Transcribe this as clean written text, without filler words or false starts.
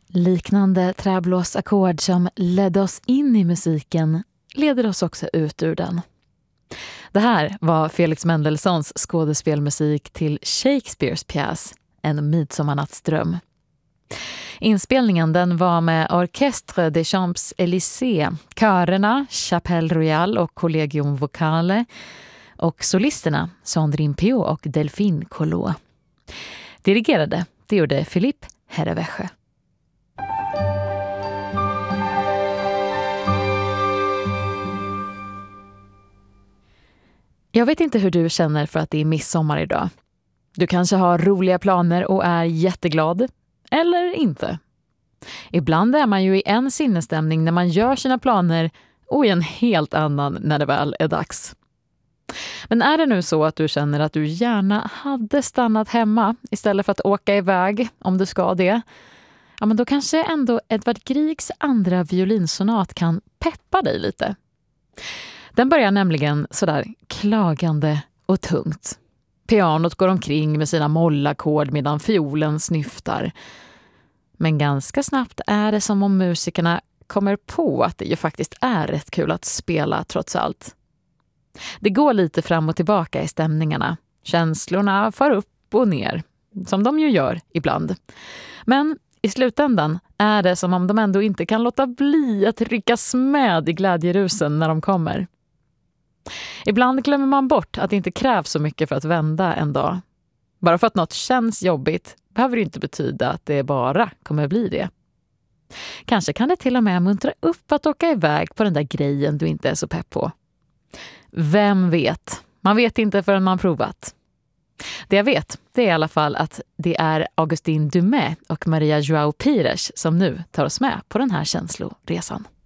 Liknande träblåsackord som ledde oss in i musiken leder oss också ut ur den. Det här var Felix Mendelssohns skådespelmusik till Shakespeares pjäs En midsommarnattsdröm. Inspelningen den var med Orchestre des Champs-Élysées, körerna Chapelle Royale och Collegium Vocale och solisterna Sandrine Piau och Delphine Collot. Dirigerade, det gjorde Philippe Herreweche. Jag vet inte hur du känner för att det är midsommar idag. Du kanske har roliga planer och är jätteglad. Eller inte. Ibland är man ju i en sinnesstämning när man gör sina planer och i en helt annan när det väl är dags. Men är det nu så att du känner att du gärna hade stannat hemma istället för att åka iväg om du ska det? Ja, men då kanske ändå Edvard Griegs andra violinsonat kan peppa dig lite. Den börjar nämligen sådär klagande och tungt. Pianot går omkring med sina mollackord medan fiolen snyftar. Men ganska snabbt är det som om musikerna kommer på att det ju faktiskt är rätt kul att spela trots allt. Det går lite fram och tillbaka i stämningarna. Känslorna far upp och ner, som de ju gör ibland. Men i slutändan är det som om de ändå inte kan låta bli att ryckas med i glädjerusen när de kommer. Ibland glömmer man bort att det inte krävs så mycket för att vända en dag. Bara för att något känns jobbigt behöver det inte betyda att det bara kommer bli det. Kanske kan det till och med muntra upp att åka iväg på den där grejen du inte är så pepp på. Vem vet? Man vet inte förrän man provat. Det jag vet, det är i alla fall att det är Augustin Dumay och Maria João Pires som nu tar oss med på den här känsloresan.